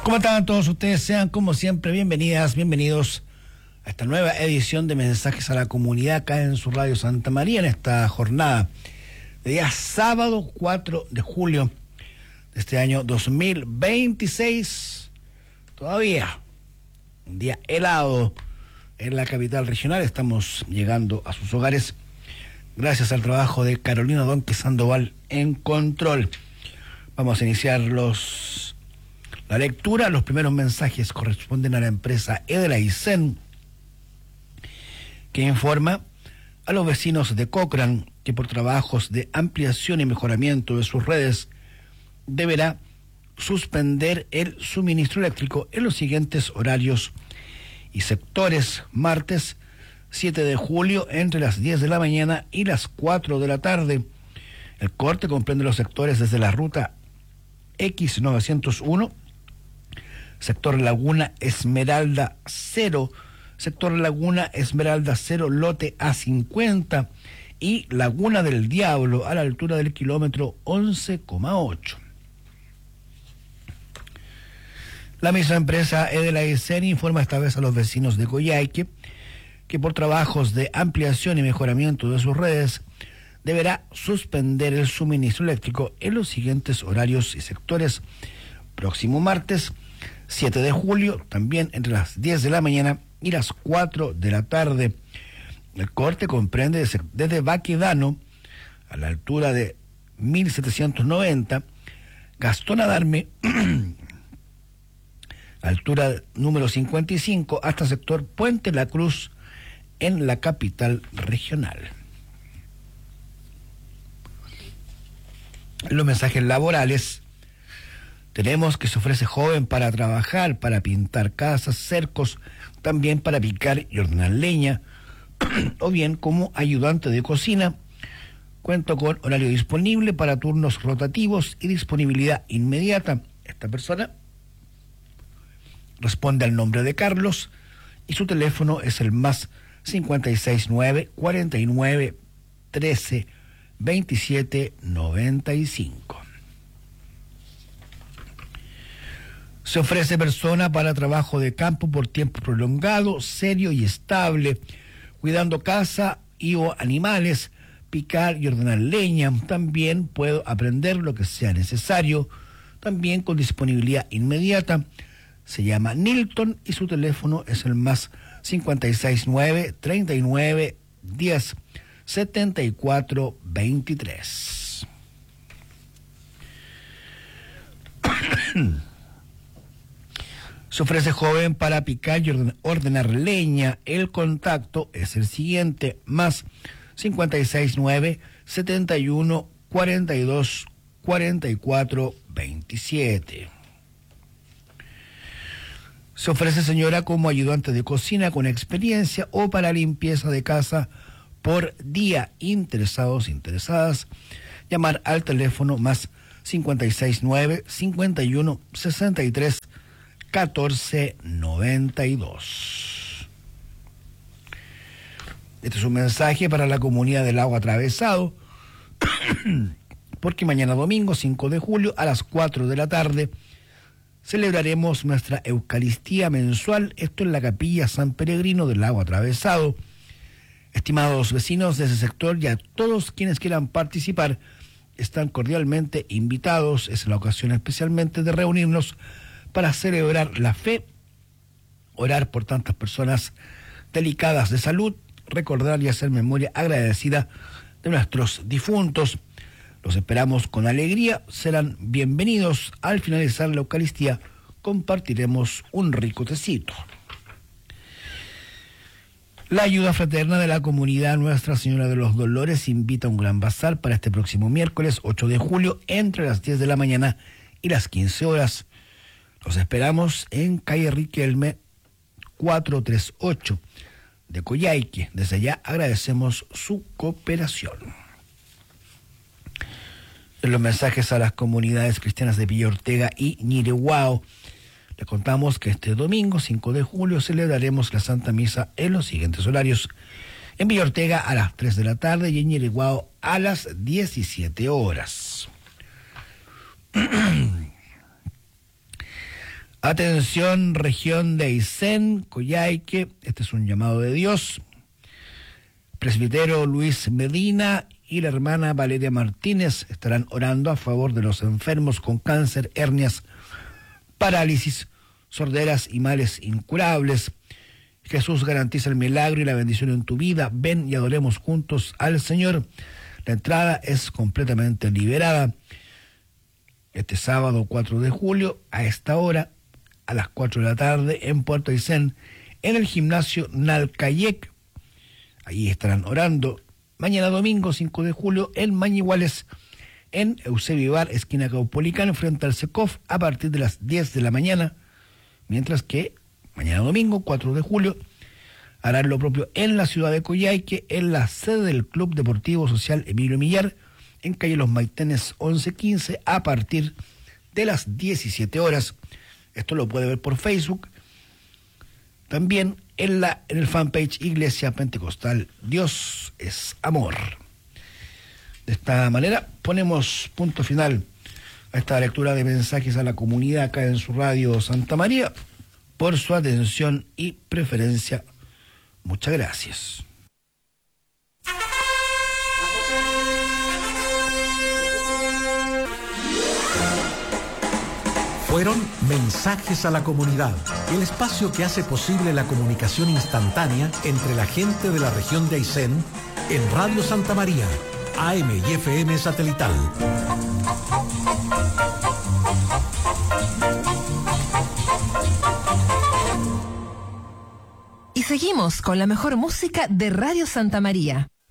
¿Cómo están todos ustedes? Sean como siempre bienvenidas, bienvenidos a esta nueva edición de Mensajes a la Comunidad acá en su Radio Santa María en esta jornada de día sábado 4 de julio de este año 2026. Todavía un día helado en la capital regional. Estamos llegando a sus hogares gracias al trabajo de Carolina Donque Sandoval en control. Vamos a iniciar la lectura. Los primeros mensajes corresponden a la empresa Edelaisen, que informa a los vecinos de Cochrane que por trabajos de ampliación y mejoramiento de sus redes deberá suspender el suministro eléctrico en los siguientes horarios y sectores: martes 7 de julio entre las 10 de la mañana y las 4 de la tarde. El corte comprende los sectores desde la ruta X901, sector Laguna Esmeralda 0, sector Laguna Esmeralda 0, lote A50 y Laguna del Diablo a la altura del kilómetro 11,8. La misma empresa Edelaisen informa esta vez a los vecinos de Coyhaique que por trabajos de ampliación y mejoramiento de sus redes deberá suspender el suministro eléctrico en los siguientes horarios y sectores: próximo martes 7 de julio, también entre las 10 de la mañana y las 4 de la tarde. El corte comprende desde Baquedano, a la altura de 1790, Gastón Adarme, altura número 55, hasta sector Puente La Cruz, en la capital regional. Los mensajes laborales: tenemos que se ofrece joven para trabajar, para pintar casas, cercos, también para picar y ordenar leña, o bien como ayudante de cocina. Cuento con horario disponible para turnos rotativos y disponibilidad inmediata. Esta persona responde al nombre de Carlos y su teléfono es el más 569 49 13 27 95. Se ofrece persona para trabajo de campo por tiempo prolongado, serio y estable, cuidando casa y o animales, picar y ordenar leña. También puedo aprender lo que sea necesario, también con disponibilidad inmediata. Se llama Nilton y su teléfono es el más 569 39 10 74 23. Se ofrece joven para picar y ordenar leña. El contacto es el siguiente: más 569 71 42 44 27. Se ofrece señora como ayudante de cocina con experiencia o para limpieza de casa por día. Interesados, interesadas, llamar al teléfono más 569 51 63 14 92. Este es un mensaje para la comunidad del Lago Atravesado, porque mañana domingo 5 de julio a las 4 de la tarde celebraremos nuestra Eucaristía mensual, esto en la Capilla San Peregrino del Lago Atravesado. Estimados vecinos de ese sector y a todos quienes quieran participar, están cordialmente invitados. Es la ocasión especialmente de reunirnos para celebrar la fe, orar por tantas personas delicadas de salud, recordar y hacer memoria agradecida de nuestros difuntos. Los esperamos con alegría, serán bienvenidos. Al finalizar la Eucaristía compartiremos un rico tecito. La ayuda fraterna de la comunidad Nuestra Señora de los Dolores invita a un gran bazar para este próximo miércoles 8 de julio entre las 10 de la mañana y las 15 horas. Los esperamos en calle Riquelme 438 de Coyhaique. Desde allá agradecemos su cooperación. En los mensajes a las comunidades cristianas de Villa Ortega y Ñireguao, le contamos que este domingo 5 de julio celebraremos la Santa Misa en los siguientes horarios: en Villa Ortega a las 3 de la tarde y en Ñireguao a las 17 horas. Atención, región de Aysén, Coyhaique, este es un llamado de Dios. Presbítero Luis Medina y la hermana Valeria Martínez estarán orando a favor de los enfermos con cáncer, hernias, parálisis, sorderas y males incurables. Jesús garantiza el milagro y la bendición en tu vida. Ven y adoremos juntos al Señor. La entrada es completamente liberada. Este sábado 4 de julio, a esta hora, a las 4 de la tarde, en Puerto Aysén, en el gimnasio Nalcayec. Allí estarán orando. Mañana domingo 5 de julio, en Mañiguales, en Eusebio Ibar, esquina Caupolicán, frente al Secof, a partir de las 10 de la mañana. Mientras que mañana domingo 4 de julio harán lo propio en la ciudad de Coyhaique, en la sede del Club Deportivo Social Emilio Millar, en calle Los Maitenes 1115, a partir de las 17 horas. Esto lo puede ver por Facebook. También en el fanpage Iglesia Pentecostal Dios es Amor. De esta manera ponemos punto final a esta lectura de mensajes a la comunidad acá en su radio Santa María. Por su atención y preferencia, muchas gracias. Fueron Mensajes a la Comunidad, el espacio que hace posible la comunicación instantánea entre la gente de la región de Aysén en Radio Santa María, AM y FM satelital. Y seguimos con la mejor música de Radio Santa María.